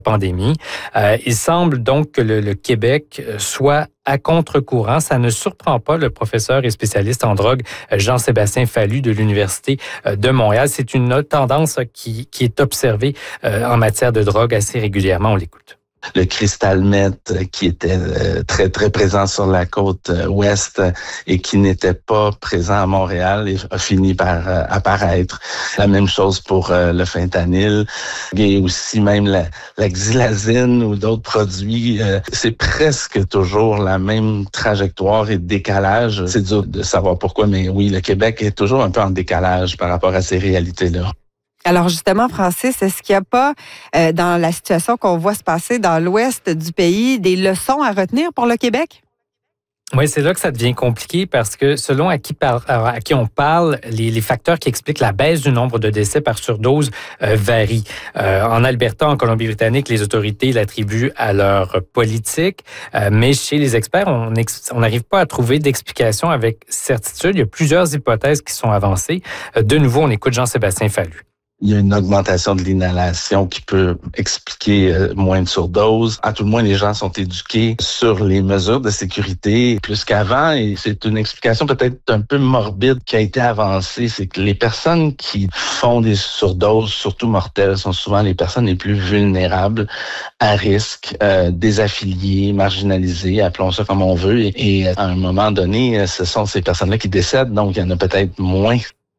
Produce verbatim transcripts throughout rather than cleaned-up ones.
pandémie. Euh, il semble donc que le, le Québec soit à contre-courant. Ça ne surprend pas le professeur et spécialiste en drogue Jean-Sébastien Fallu de l'Université de Montréal. C'est une tendance qui, qui est observée euh, en matière de drogue assez régulièrement. On l'écoute. Le cristal meth qui était très, très présent sur la côte ouest et qui n'était pas présent à Montréal a fini par apparaître. La même chose pour le fentanyl et aussi même la, la xylazine ou d'autres produits. C'est presque toujours la même trajectoire et décalage. C'est dur de savoir pourquoi, mais oui, le Québec est toujours un peu en décalage par rapport à ces réalités-là. Alors justement, Francis, est-ce qu'il n'y a pas, euh, dans la situation qu'on voit se passer dans l'ouest du pays, des leçons à retenir pour le Québec? Oui, c'est là que ça devient compliqué parce que selon à qui, par, à qui on parle, les, les facteurs qui expliquent la baisse du nombre de décès par surdose euh, varient. Euh, en Alberta, en Colombie-Britannique, les autorités l'attribuent à leur politique, euh, mais chez les experts, on n'arrive pas à trouver d'explication avec certitude. Il y a plusieurs hypothèses qui sont avancées. Euh, de nouveau, on écoute Jean-Sébastien Fallu. Il y a une augmentation de l'inhalation qui peut expliquer euh, moins de surdoses. À tout le moins, les gens sont éduqués sur les mesures de sécurité plus qu'avant. Et c'est une explication peut-être un peu morbide qui a été avancée. C'est que les personnes qui font des surdoses, surtout mortelles, sont souvent les personnes les plus vulnérables, à risque, euh, désaffiliées, marginalisées, appelons ça comme on veut. Et, et à un moment donné, ce sont ces personnes-là qui décèdent. Donc, il y en a peut-être moins.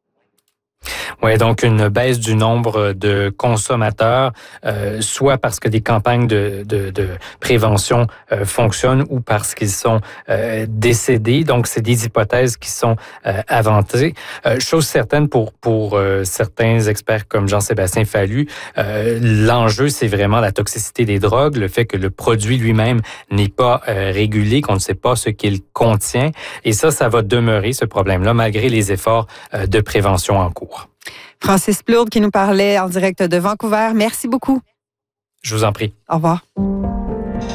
Oui, donc une baisse du nombre de consommateurs, euh, soit parce que des campagnes de, de, de prévention euh, fonctionnent ou parce qu'ils sont euh, décédés. Donc, c'est des hypothèses qui sont euh, avancées. Euh, chose certaine pour, pour euh, certains experts comme Jean-Sébastien Fallu, euh, l'enjeu, c'est vraiment la toxicité des drogues, le fait que le produit lui-même n'est pas euh, régulé, qu'on ne sait pas ce qu'il contient. Et ça, ça va demeurer, ce problème-là, malgré les efforts euh, de prévention en cours. Francis Plourde qui nous parlait en direct de Vancouver. Merci beaucoup. Je vous en prie. Au revoir.